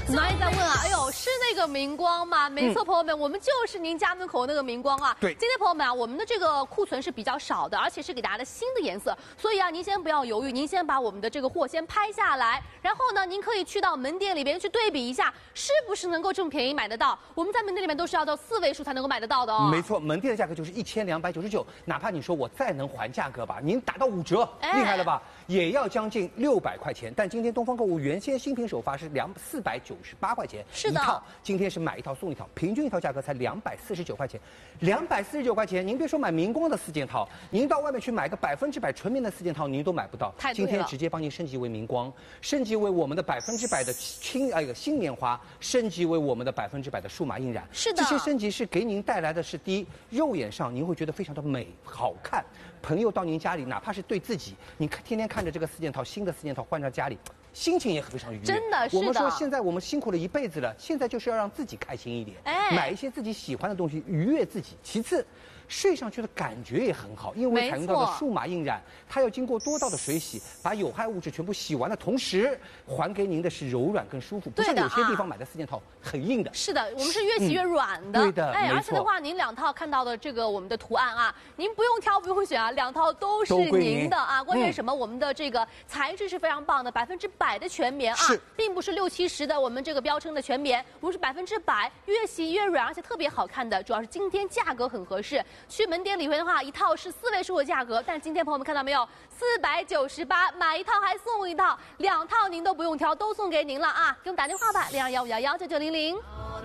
哪里在问啊？哎呦，是那个明光吗？没错，朋友们，我们就是您家门口那个明光啊。 对， 今天朋友们啊，我们的这个库存是比较少的，而且是给大家的新的颜色，所以啊，您先不要犹豫，您先把我们的这个货先拍下来，然后呢，您可以去到门店里边去对比一下，是不是能够这么便宜买得到？我们在门店里面都是要到4位数才能够买得到的哦。 没错，门店的价格就是1299，哪怕你说我再能还价格吧，您打到5折，厉害了吧？也要将近600块钱。但今天东方购物原先新品首发是498块钱， 是的， 一套，今天是买一套送一套，平均一套价格才249块钱，249块钱，您别说买明光的4件套，您到外面去买个100%纯棉的4件套，您都买不到。 太对了， 今天直接帮您升级为明光，升级为我们的100%的新棉花，升级为我们的100%的数码印染。 是的， 这些升级是给您带来的是第一，肉眼上您会觉得非常的美好看。朋友到您家里，哪怕是对自己，你天天看着这个4件套，新的4件套换到家里，心情也非常愉悦。 真的是的。 我们说现在我们辛苦了一辈子了，现在就是要让自己开心一点，买一些自己喜欢的东西，愉悦自己。其次，睡上去的感觉也很好，因为采用到的数码印染，它要经过多道的水洗，把有害物质全部洗完的同时，还给您的是柔软更舒服，不像有些地方买的4件套很硬的。 是的，我们是越洗越软的。 对的， 而且的话，您2套看到的这个我们的图案啊，您不用挑不用选啊，2套都是您的啊。关键是什么？我们的这个材质是非常棒的，100%的全棉啊，并不是60、70的我们这个标称的全棉，我们是100%，越洗越软，而且特别好看的。主要是今天价格很合适，去门店里面的话，一套是4位数的价格，但今天朋友们看到没有？498，买一套还送一套，2套您都不用挑，都送给您了啊！给我们打电话吧，0215119900。